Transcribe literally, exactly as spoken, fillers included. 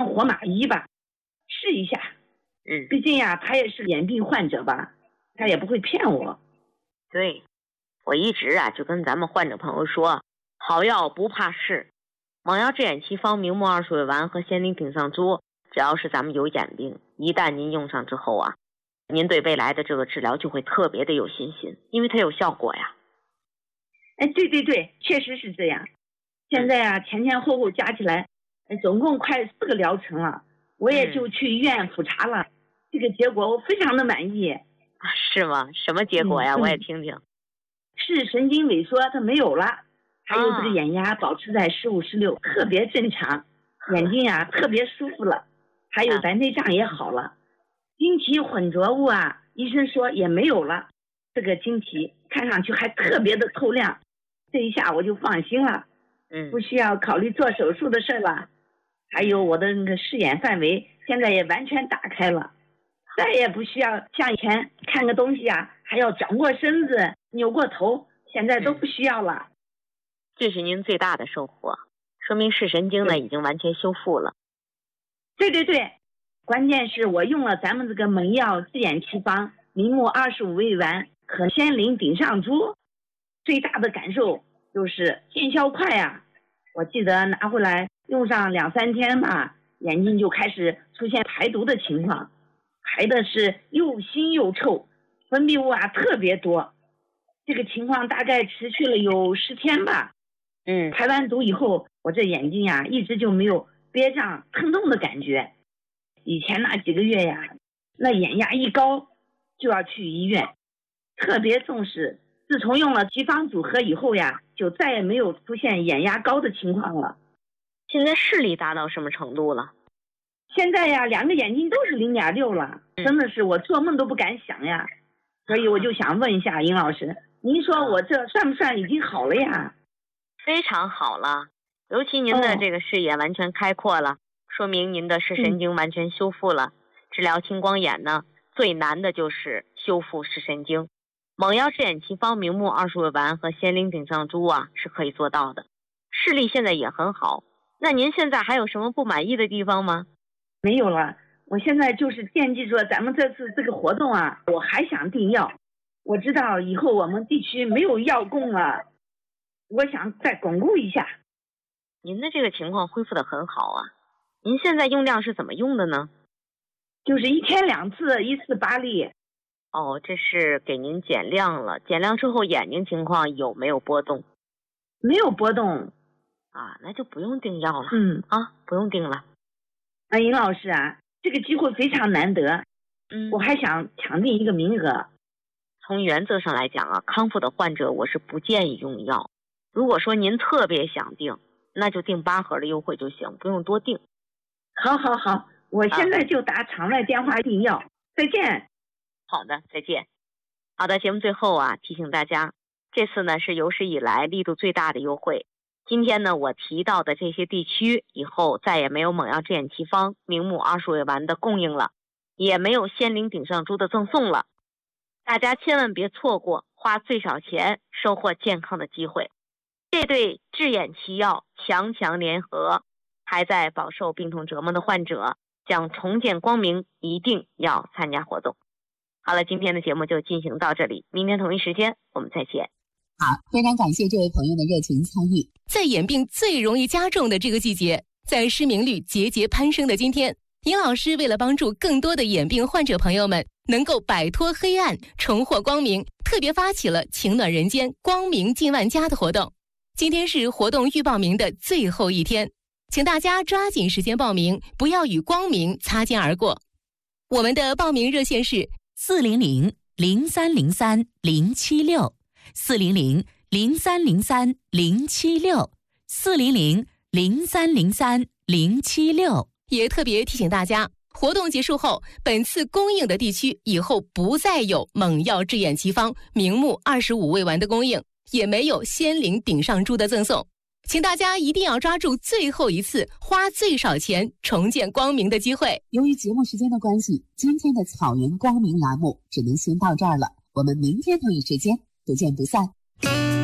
活马医吧，试一下。 嗯， 毕竟呀，他也是眼病患者吧，他也不会骗我。 对，我一直啊就跟咱们患者朋友说，好药不怕试，蒙药治眼奇方、明目二鼠尾丸和仙灵顶上珠，只要是咱们有眼病，一旦您用上之后啊，您对未来的这个治疗就会特别的有信心，因为它有效果呀。 哎，对对对，确实是这样。现在啊，前前后后加起来，总共快四个疗程了，我也就去医院复查了，嗯、这个结果我非常的满意。 是吗？什么结果呀？ 嗯、 我也听听。 视神经萎缩它没有了，还有这个眼压保持在十五十六，特别正常，眼睛啊特别舒服了，还有白内障也好了，晶体混浊物啊，医生说也没有了，这个晶体看上去还特别的透亮，这一下我就放心了。 嗯， 不需要考虑做手术的事了，还有我的那个视野范围现在也完全打开了，再也不需要像以前看个东西啊还要转过身子扭过头，现在都不需要了。 嗯、这是您最大的收获，说明视神经呢已经完全修复了。 对对对，关键是我用了咱们这个蒙药治眼奇方、明目二十五味丸和仙灵顶上珠，最大的感受就是见效快啊！我记得拿回来用上两三天吧，眼睛就开始出现排毒的情况，排的是又腥又臭，分泌物啊特别多。这个情况大概持续了有十天吧。 嗯， 排完毒以后，我这眼睛啊一直就没有憋胀疼痛的感觉。以前那几个月呀，那眼压一高就要去医院，特别重视。自从用了奇方组合以后呀，就再也没有出现眼压高的情况了。 现在视力达到什么程度了？ 现在呀，两个眼睛都是 零点六 了，真的是我做梦都不敢想呀。所以我就想问一下殷老师，您说我这算不算已经好了呀？ 非常好了，尤其您的这个视野完全开阔了，哦、说明您的视神经完全修复了。嗯、治疗青光眼呢，最难的就是修复视神经。蒙药治眼奇方、明目二鼠尾丸和仙灵顶上珠啊是可以做到的。视力现在也很好，那您现在还有什么不满意的地方吗？ 没有了，我现在就是惦记着咱们这次这个活动啊，我还想订药。我知道以后我们地区没有药供了，我想再巩固一下。 您的这个情况恢复得很好啊，您现在用量是怎么用的呢？ 就是一天两次，一次八粒。 哦，这是给您减量了，减量之后眼睛情况有没有波动？ 没有波动啊，那就不用订药了。 嗯啊，不用订了。 啊，殷老师啊，这个机会非常难得， 嗯， 我还想抢订一个名额。 从原则上来讲啊，康复的患者我是不建议用药。如果说您特别想订，那就订八盒的优惠就行，不用多订。 好好好，我现在就打场外电话订药。啊、再见。 好的，再见。好的，节目最后啊，提醒大家，这次呢是有史以来力度最大的优惠。今天呢，我提到的这些地区以后再也没有蒙药治眼奇方、明目二鼠尾丸的供应了，也没有仙灵顶上珠的赠送了。大家千万别错过花最少钱收获健康的机会。这对治眼奇药强强联合，还在饱受病痛折磨的患者将重见光明，一定要参加活动。好了，今天的节目就进行到这里，明天同一时间我们再见。 好，非常感谢这位朋友的热情参与。 在眼病最容易加重的这个季节，在失明率节节攀升的今天，尹老师为了帮助更多的眼病患者朋友们能够摆脱黑暗，重获光明，特别发起了情暖人间光明近万家的活动。今天是活动预报名的最后一天，请大家抓紧时间报名，不要与光明擦肩而过。我们的报名热线是四零零零三零三零七六四零零零三零三零七六四零零零三零三零七六。 也特别提醒大家，活动结束后，本次供应的地区以后不再有蒙药治眼奇方、明目二十五味丸的供应，也没有仙灵顶上珠的赠送。请大家一定要抓住最后一次花最少钱重见光明的机会。 由于节目时间的关系，今天的草原光明栏目只能先到这儿了，我们明天同一时间不见不散。